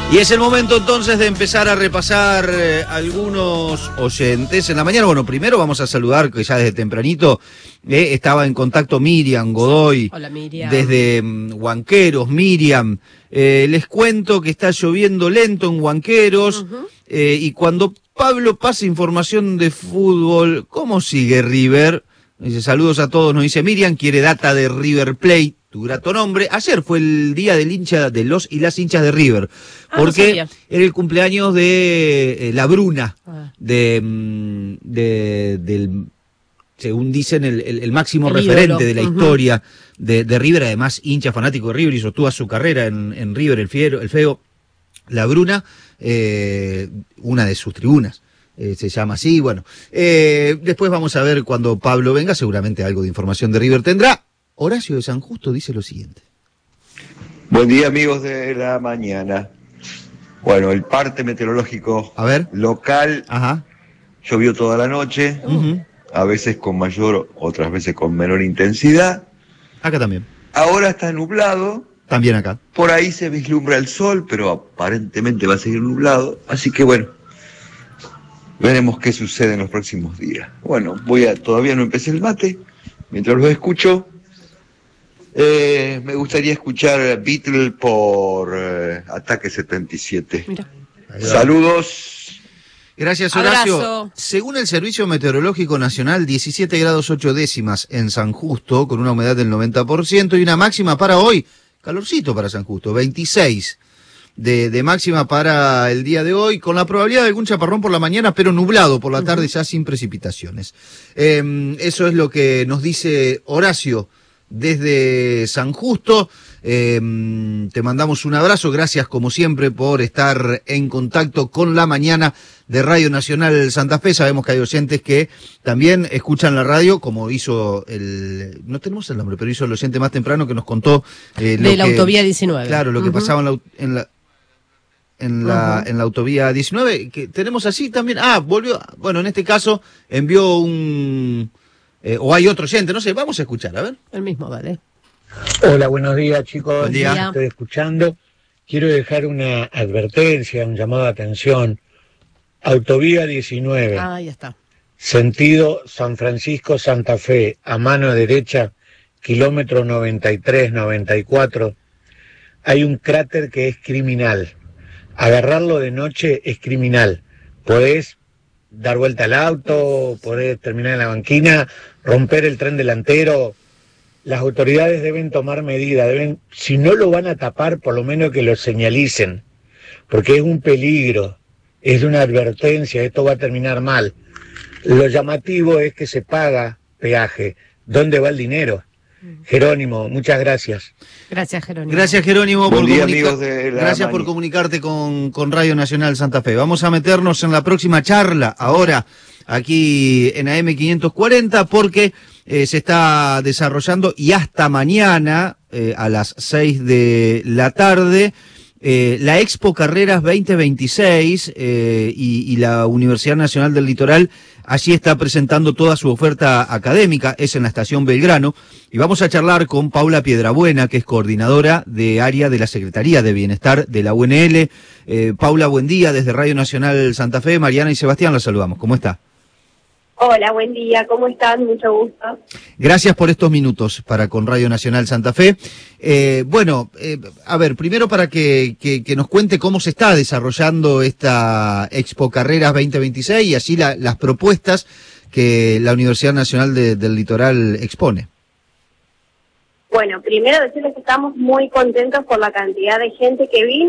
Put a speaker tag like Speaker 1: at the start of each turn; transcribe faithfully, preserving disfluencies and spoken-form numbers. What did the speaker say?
Speaker 1: Y es el momento entonces de empezar a repasar eh, algunos oyentes. En la mañana, bueno, primero vamos a saludar, que ya desde tempranito eh, estaba en contacto Miriam Godoy.
Speaker 2: Hola, Miriam.
Speaker 1: Desde um, Huanqueros. Miriam, eh, les cuento que está lloviendo lento en Huanqueros. Uh-huh. eh, y cuando Pablo pasa información de fútbol, ¿cómo sigue River? Dice, saludos a todos, nos dice Miriam, quiere data de River Plate. Tu grato nombre. Ayer fue el día del hincha, de los y las hinchas de River, porque
Speaker 2: ah, no
Speaker 1: era el cumpleaños de eh, la Bruna,
Speaker 2: ah.
Speaker 1: de, de del, según dicen, el, el, el máximo
Speaker 2: el
Speaker 1: referente
Speaker 2: ídolo.
Speaker 1: de la uh-huh. historia de, de River, además hincha fanático de River, hizo toda su carrera en, en River, el fiero, el feo, la Bruna, eh, una de sus tribunas. Eh, se llama así, bueno. Eh, después vamos a ver cuando Pablo venga, seguramente algo de información de River tendrá. Horacio de San Justo dice lo siguiente.
Speaker 3: Buen día, amigos de la mañana. Bueno, el parte meteorológico
Speaker 1: a ver.
Speaker 3: local.
Speaker 1: Ajá.
Speaker 3: Llovió toda la noche, uh-huh. a veces con mayor, otras veces con menor intensidad.
Speaker 1: Acá también.
Speaker 3: Ahora está nublado.
Speaker 1: También acá.
Speaker 3: Por ahí se vislumbra el sol, pero aparentemente va a seguir nublado. Así que bueno, veremos qué sucede en los próximos días. Bueno, voy a, todavía no empecé el mate. Mientras lo escucho, eh, me gustaría escuchar Beatle por eh, Ataque setenta y siete. Mira. Saludos.
Speaker 1: Gracias, Horacio.
Speaker 2: Abrazo.
Speaker 1: Según el Servicio Meteorológico Nacional, diecisiete grados ocho décimas en San Justo, con una humedad del noventa por ciento y una máxima para hoy, calorcito para San Justo, veintiséis de, de máxima para el día de hoy, con la probabilidad de algún chaparrón por la mañana, pero nublado por la tarde, uh-huh. ya sin precipitaciones. Eh, eso es lo que nos dice Horacio desde San Justo. Eh, te mandamos un abrazo, gracias como siempre por estar en contacto con la mañana de Radio Nacional Santa Fe. Sabemos que hay oyentes que también escuchan la radio, como hizo el, no tenemos el nombre, pero hizo el oyente más temprano que nos contó eh, lo
Speaker 2: de la
Speaker 1: que,
Speaker 2: autovía diecinueve.
Speaker 1: Claro, lo
Speaker 2: uh-huh.
Speaker 1: que pasaba en la, en la en la,
Speaker 2: uh-huh.
Speaker 1: en la autovía diecinueve, que tenemos así también. Ah, volvió, bueno, en este caso envió un eh, o hay otro oyente, no sé, vamos a escuchar, a ver.
Speaker 2: El mismo, vale.
Speaker 4: Hola, buenos días, chicos.
Speaker 1: Buen día.
Speaker 4: Estoy escuchando. Quiero dejar una advertencia, un llamado de atención. Autovía diecinueve.
Speaker 2: Ah, ya está.
Speaker 4: Sentido San Francisco Santa Fe, a mano derecha, kilómetro noventa y tres, noventa y cuatro. Hay un cráter que es criminal. Agarrarlo de noche es criminal. Podés dar vuelta al auto, podés terminar en la banquina, romper el tren delantero. Las autoridades deben tomar medidas, deben, si no lo van a tapar, por lo menos que lo señalicen, porque es un peligro, es una advertencia, esto va a terminar mal. Lo llamativo es que se paga peaje. ¿Dónde va el dinero? Jerónimo, muchas gracias.
Speaker 2: Gracias, Jerónimo.
Speaker 1: Gracias, Jerónimo,
Speaker 3: Buen
Speaker 1: por,
Speaker 3: día,
Speaker 1: comunica-
Speaker 3: amigos de la
Speaker 1: Gracias por comunicarte con, con Radio Nacional Santa Fe. Vamos a meternos en la próxima charla, ahora, aquí en A M quinientos cuarenta, porque eh, se está desarrollando, y hasta mañana, eh, a las seis de la tarde, eh, la Expo Carreras veinte veintiséis, eh, y, y la Universidad Nacional del Litoral allí está presentando toda su oferta académica, es en la estación Belgrano, y vamos a charlar con Paula Piedrabuena, que es coordinadora de área de la Secretaría de Bienestar de la U N L. Eh, Paula, buen día, desde Radio Nacional Santa Fe. Mariana y Sebastián, la saludamos. ¿Cómo está?
Speaker 5: Hola, buen día, ¿cómo están? Mucho gusto.
Speaker 1: Gracias por estos minutos para con Radio Nacional Santa Fe. Eh, bueno, eh, a ver, primero para que, que, que nos cuente cómo se está desarrollando esta Expo Carreras veinte veintiséis y así la, las propuestas que la Universidad Nacional de, del Litoral expone.
Speaker 5: Bueno, primero decirles que estamos muy contentos por la cantidad de gente que vino.